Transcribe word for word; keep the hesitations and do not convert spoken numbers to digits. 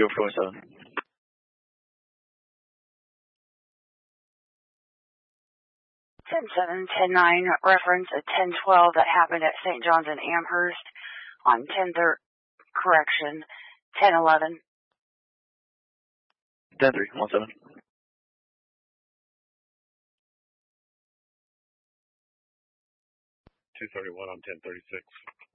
zero four seven. ten seven, ten nine, reference a ten twelve that happened at Saint John's in Amherst on ten thirty, correction, ten eleven. ten three, one seven. two thirty-one on ten thirty-six.